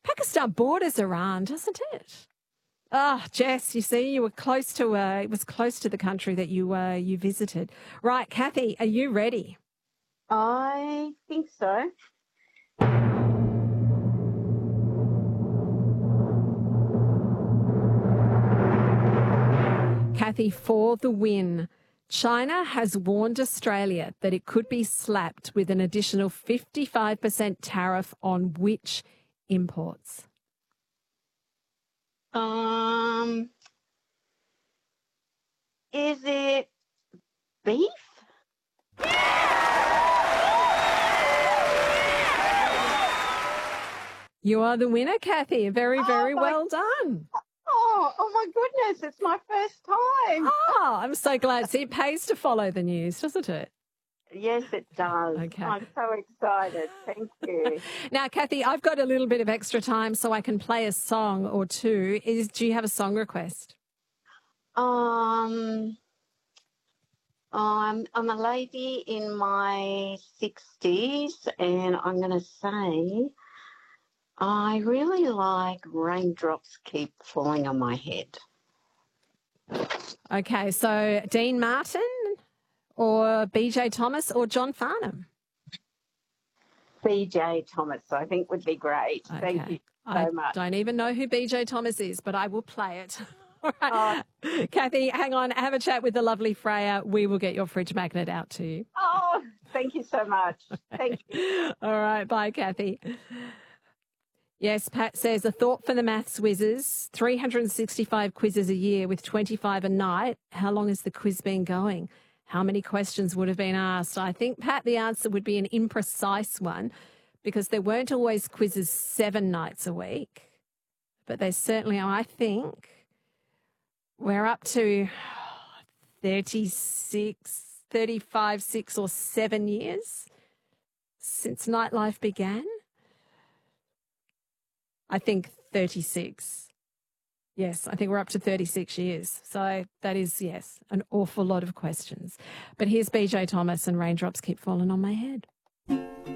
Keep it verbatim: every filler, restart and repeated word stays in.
Pakistan borders Iran, doesn't it? Ah, Jess, you see, you were close to, uh, it was close to the country that you uh, you visited. Right, Kathy, are you ready? I think so. Kathy, for the win. China has warned Australia that it could be slapped with an additional fifty-five percent tariff on which imports? Um, is it beef? You are the winner, Kathy. Very, Oh, very my- well done. Oh, oh my goodness, it's my first time. Oh, I'm so glad. See, it pays to follow the news, doesn't it? Yes, it does. Okay. I'm so excited. Thank you. Now, Kathy, I've got a little bit of extra time so I can play a song or two. Is Do you have a song request? Um, I'm I'm a lady in my sixties, and I'm going to say I really like Raindrops Keep Falling on My Head. Okay, so Dean Martin or B J Thomas or John Farnham? B J Thomas, I think, would be great. Thank Okay. you so I much. don't even know who B J Thomas is, but I will play it. All right. Oh. Kathy, hang on. Have a chat with the lovely Freya. We will get your fridge magnet out to you. Oh, thank you so much. Thank you. All right. Bye, Kathy. Yes, Pat says, a thought for the maths whizzes, three hundred sixty-five quizzes a year with twenty-five a night. How long has the quiz been going? How many questions would have been asked? I think, Pat, the answer would be an imprecise one because there weren't always quizzes seven nights a week, but they certainly are. I think we're up to thirty-six, thirty-five, six or seven years since nightlife began. I think thirty-six. Yes, I think we're up to thirty-six years. So that is, yes, an awful lot of questions. But here's B J Thomas and Raindrops Keep Falling on My Head.